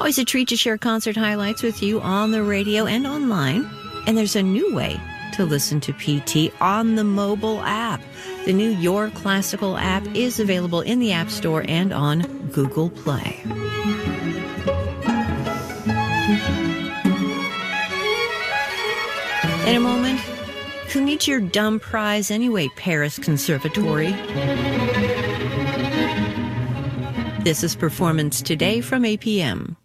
Always a treat to share concert highlights with you on the radio and online. And there's a new way to listen to PT on the mobile app. The new Your Classical app is available in the App Store and on Google Play. In a moment, who needs your dumb prize anyway, Paris Conservatory? This is Performance Today from APM.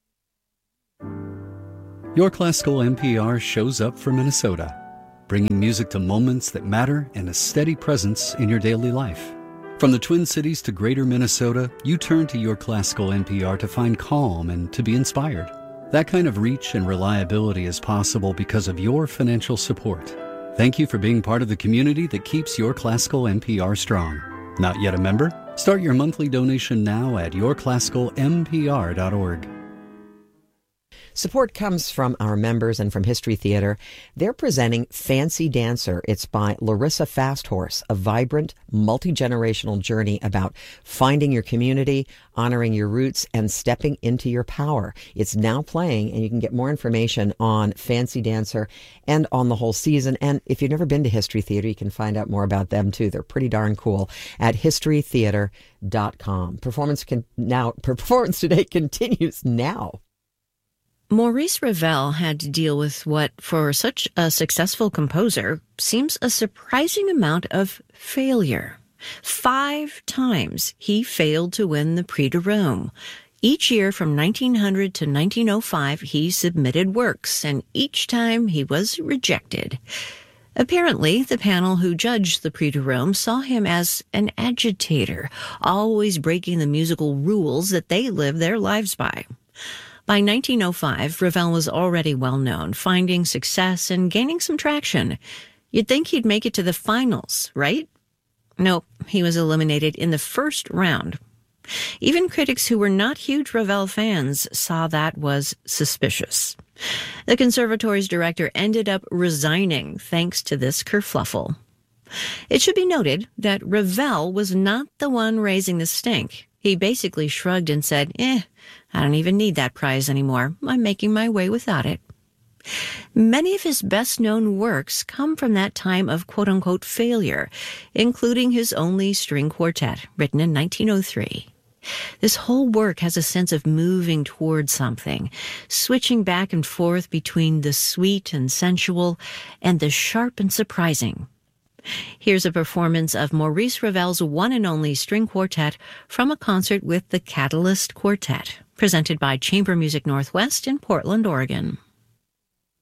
Your Classical NPR shows up for Minnesota, bringing music to moments that matter and a steady presence in your daily life. From the Twin Cities to Greater Minnesota, you turn to Your Classical NPR to find calm and to be inspired. That kind of reach and reliability is possible because of your financial support. Thank you for being part of the community that keeps Your Classical NPR strong. Not yet a member? Start your monthly donation now at yourclassicalnpr.org. Support comes from our members and from History Theater. They're presenting Fancy Dancer. It's by Larissa Fasthorse, a vibrant, multi-generational journey about finding your community, honoring your roots, and stepping into your power. It's now playing, and you can get more information on Fancy Dancer and on the whole season. And if you've never been to History Theater, you can find out more about them, too. They're pretty darn cool at historytheater.com. Performance Today continues now. Maurice Ravel had to deal with what, for such a successful composer, seems a surprising amount of failure. 5 times he failed to win the Prix de Rome. Each year from 1900 to 1905, he submitted works, and each time he was rejected. Apparently, the panel who judged the Prix de Rome saw him as an agitator, always breaking the musical rules that they lived their lives by. By 1905, Ravel was already well known, finding success and gaining some traction. You'd think he'd make it to the finals, right? Nope, he was eliminated in the first round. Even critics who were not huge Ravel fans saw that was suspicious. The conservatory's director ended up resigning thanks to this kerfluffle. It should be noted that Ravel was not the one raising the stink. He basically shrugged and said, I don't even need that prize anymore. I'm making my way without it. Many of his best-known works come from that time of quote-unquote failure, including his only string quartet, written in 1903. This whole work has a sense of moving toward something, switching back and forth between the sweet and sensual and the sharp and surprising. Here's a performance of Maurice Ravel's one and only string quartet from a concert with the Catalyst Quartet, presented by Chamber Music Northwest in Portland, Oregon.